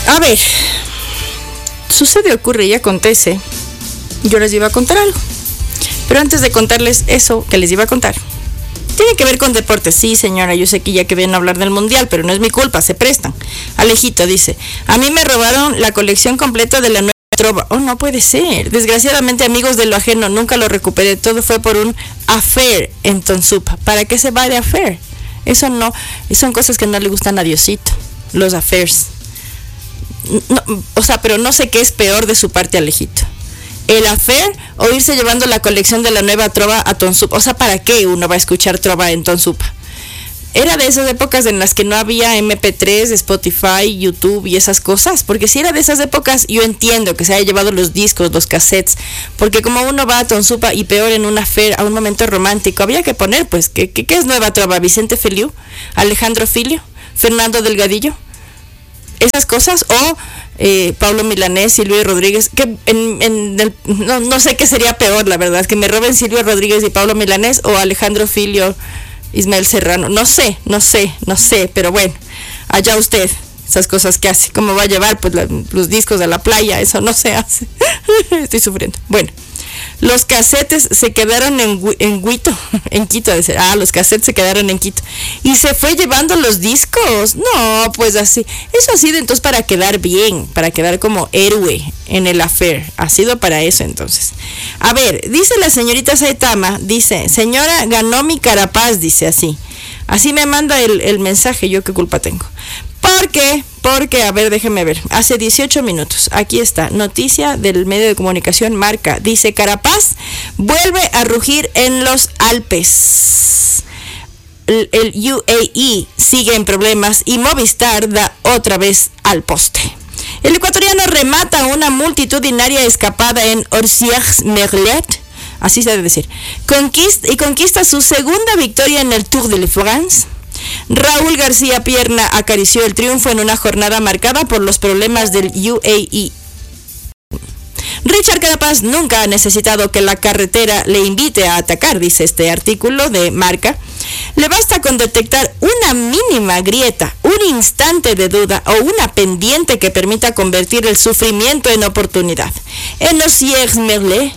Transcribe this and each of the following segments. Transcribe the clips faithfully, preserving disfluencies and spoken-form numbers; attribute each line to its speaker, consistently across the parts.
Speaker 1: A ver, sucede, ocurre y acontece. Yo les iba a contar algo. Pero antes de contarles eso que les iba a contar, tiene que ver con deportes. Sí, señora, yo sé que ya que vienen a hablar del mundial, pero no es mi culpa, se prestan. Alejito dice, a mí me robaron la colección completa de la nueva trova. Oh, no puede ser. Desgraciadamente, amigos de lo ajeno, nunca lo recuperé. Todo fue por un affair en Tonsupa. ¿Para qué se va de affair? Eso no, son cosas que no le gustan a Diosito, los affairs. No, o sea, pero no sé qué es peor de su parte, Alejito. El affair o irse llevando la colección de la nueva trova a Tonsupa. O sea, ¿para qué uno va a escuchar trova en Tonsupa? Era de esas épocas en las que no había eme pe tres, Spotify, YouTube y esas cosas. Porque si era de esas épocas, yo entiendo que se haya llevado los discos, los cassettes. Porque como uno va a Tonsupa y peor en un affair, a un momento romántico, había que poner, pues, ¿qué, qué, qué es nueva trova? ¿Vicente Feliu? ¿Alejandro Filio? ¿Fernando Delgadillo? Esas cosas, o eh, Pablo Milanés, Silvio Rodríguez, que en, en el, no, no sé qué sería peor, la verdad, que me roben Silvio Rodríguez y Pablo Milanés, o Alejandro Filio, Ismael Serrano, no sé, no sé, no sé, pero bueno, allá usted, esas cosas que hace, cómo va a llevar pues la, los discos a la playa, eso no se hace, estoy sufriendo. Bueno, los casetes se quedaron en, en Quito, en Quito, decir, ah, los casetes se quedaron en Quito, y se fue llevando los discos. No, pues así, eso ha sido entonces para quedar bien, para quedar como héroe en el affair, ha sido para eso entonces. A ver, dice la señorita Saitama, dice, señora, ganó mi Carapaz, dice así, así me manda el, el mensaje, yo qué culpa tengo. ¿Por qué? Porque, a ver, déjeme ver, hace dieciocho minutos, aquí está, noticia del medio de comunicación Marca, dice, Carapaz vuelve a rugir en los Alpes. El, el U A E sigue en problemas y Movistar da otra vez al poste. El ecuatoriano remata una multitudinaria escapada en Orsières-Merlet, así se debe decir, conquista, y conquista su segunda victoria en el Tour de France. Raúl García Pierna acarició el triunfo en una jornada marcada por los problemas del U A E. Richard Carapaz nunca ha necesitado que la carretera le invite a atacar, dice este artículo de Marca. Le basta con detectar una mínima grieta, un instante de duda o una pendiente que permita convertir el sufrimiento en oportunidad. En Orsières-Merlet,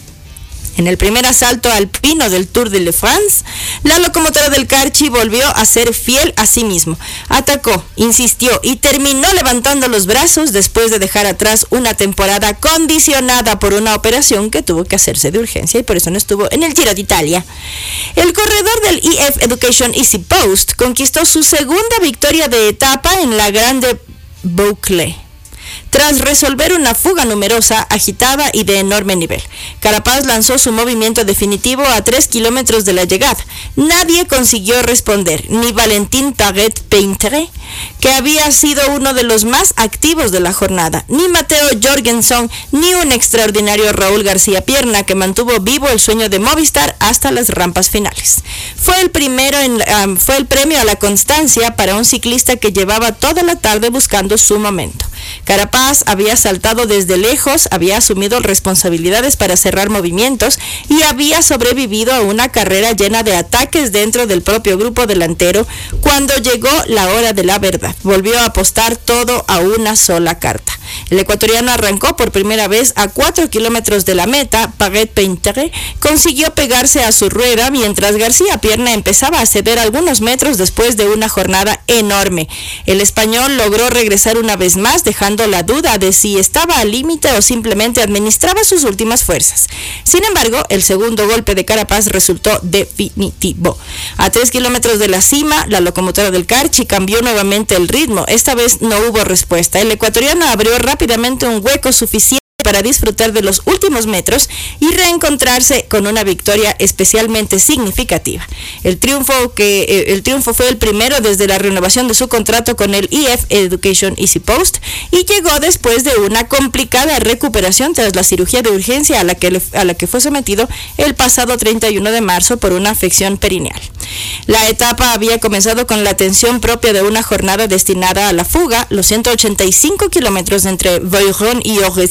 Speaker 1: en el primer asalto alpino del Tour de France, la locomotora del Carchi volvió a ser fiel a sí mismo. Atacó, insistió y terminó levantando los brazos después de dejar atrás una temporada condicionada por una operación que tuvo que hacerse de urgencia y por eso no estuvo en el Giro de Italia. El corredor del E F Education Easy Post conquistó su segunda victoria de etapa en la Grande Boucle, tras resolver una fuga numerosa, agitada y de enorme nivel. Carapaz lanzó su movimiento definitivo a tres kilómetros de la llegada. Nadie consiguió responder, ni Valentín Target-Peintre, que había sido uno de los más activos de la jornada, ni Mateo Jorgensen, ni un extraordinario Raúl García Pierna, que mantuvo vivo el sueño de Movistar hasta las rampas finales. Fue el primero en, um, fue el premio a la constancia para un ciclista que llevaba toda la tarde buscando su momento. Carapaz había saltado desde lejos, había asumido responsabilidades para cerrar movimientos y había sobrevivido a una carrera llena de ataques dentro del propio grupo delantero cuando llegó la hora de la verdad. Volvió a apostar todo a una sola carta. El ecuatoriano arrancó por primera vez a cuatro kilómetros de la meta. Target-Peintre consiguió pegarse a su rueda mientras García Pierna empezaba a ceder algunos metros después de una jornada enorme. El español logró regresar una vez más, dejando la duda de si estaba al límite o simplemente administraba sus últimas fuerzas. Sin embargo, el segundo golpe de Carapaz resultó definitivo. A tres kilómetros de la cima, la locomotora del Carchi cambió nuevamente el ritmo. Esta vez no hubo respuesta. El ecuatoriano abrió rápidamente un hueco suficiente para disfrutar de los últimos metros y reencontrarse con una victoria especialmente significativa. El triunfo, que, eh, el triunfo fue el primero desde la renovación de su contrato con el E F Education Easy Post y llegó después de una complicada recuperación tras la cirugía de urgencia a la que, le, a la que fue sometido el pasado treinta y uno de marzo por una afección perineal. La etapa había comenzado con la tensión propia de una jornada destinada a la fuga. Los ciento ochenta y cinco kilómetros entre Voiron y Orsières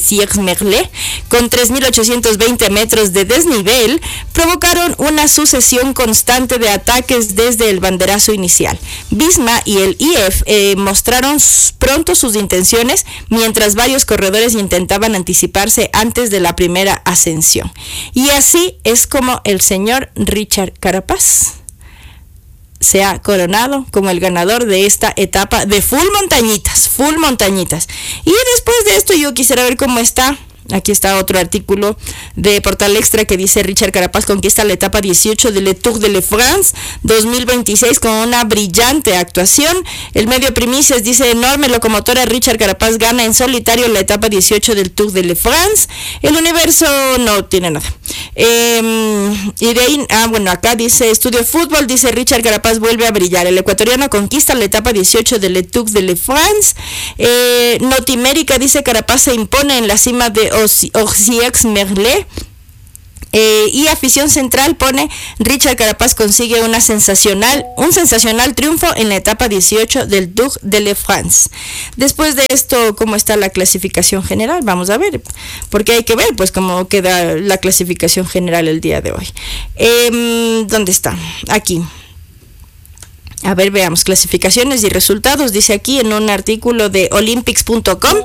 Speaker 1: Merlet, con tres mil ochocientos veinte metros de desnivel, provocaron una sucesión constante de ataques desde el banderazo inicial. Visma y el I F eh, mostraron pronto sus intenciones, mientras varios corredores intentaban anticiparse antes de la primera ascensión. Y así es como el señor Richard Carapaz se ha coronado como el ganador de esta etapa de full montañitas, full montañitas. Y después de esto yo quisiera ver cómo está. Aquí está otro artículo de Portal Extra que dice: Richard Carapaz conquista la etapa dieciocho del Le Tour de la France dos mil veintiséis con una brillante actuación. El medio Primicias dice: enorme locomotora, Richard Carapaz gana en solitario la etapa dieciocho del Tour de la France. El Universo no tiene nada. Eh, y de ahí, ah, bueno, acá dice Estudio Fútbol, dice: Richard Carapaz vuelve a brillar. El ecuatoriano conquista la etapa dieciocho del Le Tour de la France. Eh, Notimérica dice: Carapaz se impone en la cima de Orsiex Merlet. Eh, y Afición Central pone: Richard Carapaz consigue una sensacional, un sensacional triunfo en la etapa dieciocho del Tour de la France. Después de esto, ¿cómo está la clasificación general? Vamos a ver, porque hay que ver pues cómo queda la clasificación general el día de hoy. Eh, ¿Dónde está? Aquí. A ver, veamos clasificaciones y resultados. Dice aquí en un artículo de olympics punto com.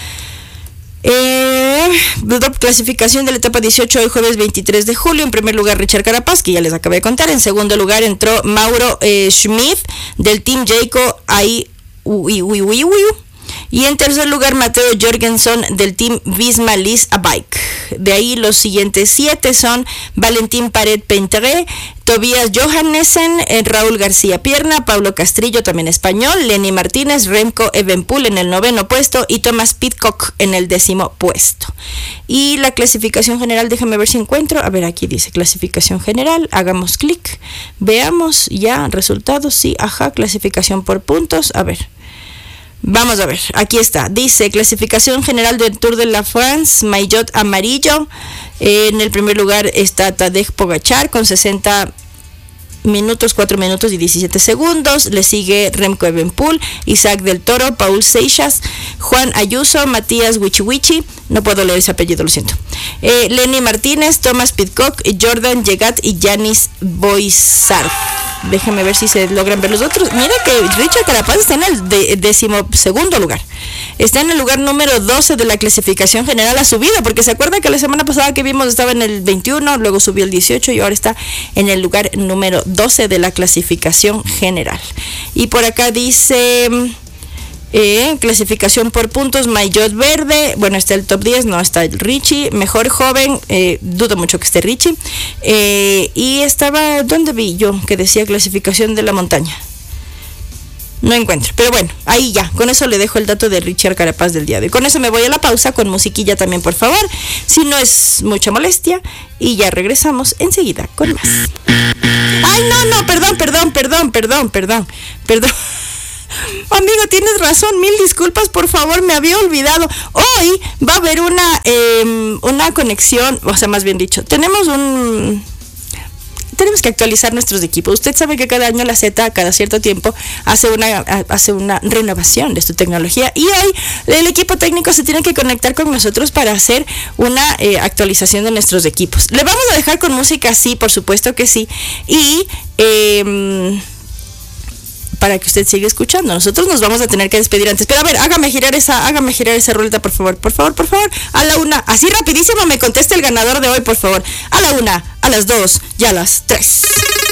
Speaker 1: Eh, clasificación de la etapa dieciocho hoy jueves veintitrés de julio. En primer lugar Richard Carapaz, que ya les acabé de contar. En segundo lugar entró Mauro eh, Schmidt del Team Jayco ahí, uy, uy, uy, uy. Y en tercer lugar Mateo Jorgensen del Team Visma Lease a Bike. De ahí los siguientes siete son Valentín Pared Pentre, Tobias Johannessen, eh, Raúl García Pierna, Pablo Castrillo, también español, Lenny Martínez, Remco Evenepoel en el noveno puesto y Thomas Pidcock en el décimo puesto. Y la clasificación general, déjame ver si encuentro. A ver, aquí dice clasificación general, hagamos clic, veamos ya resultados, sí, ajá, clasificación por puntos, a ver. Vamos a ver, aquí está, dice clasificación general del Tour de la France, maillot amarillo. Eh, en el primer lugar está Tadej Pogačar con sesenta minutos, cuatro minutos y diecisiete segundos. Le sigue Remco Evenepoel, Isaac del Toro, Paul Seixas, Juan Ayuso, Matías Wichiwichi, no puedo leer ese apellido, lo siento. Eh, Lenny Martínez, Thomas Pidcock, Jordan Llegat y Yanis Boisart. Déjenme ver si se logran ver los otros. Mira que Richard Carapaz está en el de, décimo segundo lugar. Está en el lugar número doce de la clasificación general. Ha subido, porque se acuerda que la semana pasada que vimos estaba en el veintiuno, luego subió el dieciocho y ahora está en el lugar número doce de la clasificación general. Y por acá dice... Eh, clasificación por puntos, maillot verde, bueno, está el top diez, no está el Richie, mejor joven, eh, dudo mucho que esté Richie, eh, y estaba, ¿dónde vi yo que decía clasificación de la montaña? No encuentro, pero bueno, ahí ya, con eso le dejo el dato de Richard Carapaz del día de hoy. Con eso me voy a la pausa, con musiquilla también, por favor, si no es mucha molestia, y ya regresamos enseguida con más. Ay, no, no, perdón, perdón, perdón, perdón, perdón, perdón. Amigo, tienes razón, mil disculpas, por favor, me había olvidado. Hoy va a haber una eh, una conexión, o sea, más bien dicho, tenemos un... Tenemos que actualizar nuestros equipos. Usted sabe que cada año la Z, cada cierto tiempo, hace una hace una renovación de su tecnología. Y hoy el equipo técnico se tiene que conectar con nosotros para hacer una eh, actualización de nuestros equipos. Le vamos a dejar con música, sí, por supuesto que sí. Y... Eh, para que usted siga escuchando. Nosotros nos vamos a tener que despedir antes. Pero a ver, hágame girar esa, hágame girar esa ruleta, por favor, por favor, por favor. A la una, así rapidísimo me conteste el ganador de hoy, por favor. A la una, a las dos y a las tres.